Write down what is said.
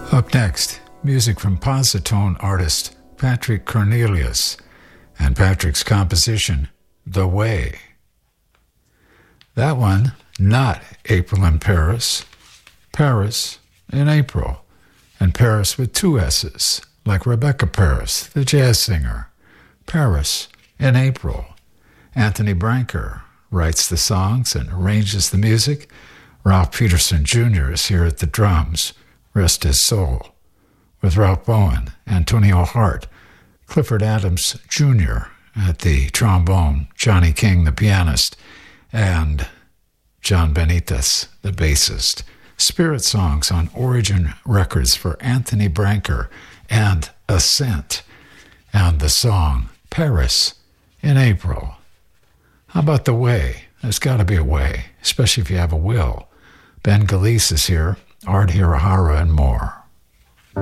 Up next, music from Positone artist Patrick Cornelius and Patrick's composition, The Way. That one, not April in Paris, Paris in April, and Paris with two S's, like Rebecca Paris, the jazz singer. Paris in April. Anthony Branker writes the songs and arranges the music. Ralph Peterson Jr. is here at the drums, rest his soul, with Ralph Bowen, Antonio Hart, Clifford Adams Jr. at the trombone, Johnny King, the pianist, and John Benitez, the bassist. Spirit songs on Origin Records for Anthony Branker and Ascent, and the song Paris in April. How about The Way? There's got to be a way, especially if you have a will. Ben Galeese is here, Art Hirahara, and more.